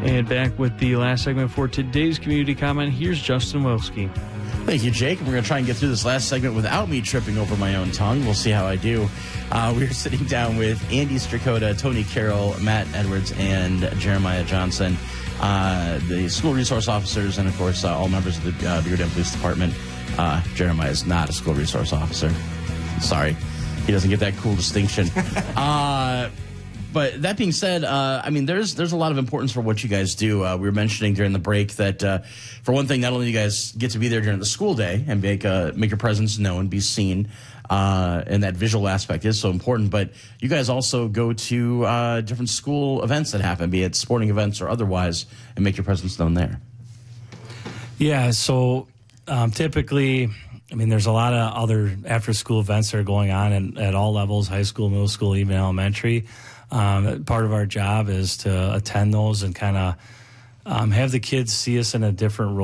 And back with the last segment for today's community comment, here's Justin Wilski. Thank you, Jake. We're going to try and get through this last segment without me tripping over my own tongue. We'll see how I do. We're sitting down with Andy Strakota, Tony Carroll, Matt Edwards, and Jeremiah Johnson, the school resource officers, and, of course, all members of the Beaver Dam Police Department. Jeremiah is not a school resource officer. Sorry. He doesn't get that cool distinction. But that being said, there's a lot of importance for what you guys do. We were mentioning during the break that, for one thing, not only do you guys get to be there during the school day and make your presence known, be seen, and that visual aspect is so important, but you guys also go to different school events that happen, be it sporting events or otherwise, and make your presence known there. Yeah, so typically, there's a lot of other after-school events that are going on at all levels, high school, middle school, even elementary. Part of our job is to attend those and kind of have the kids see us in a different role.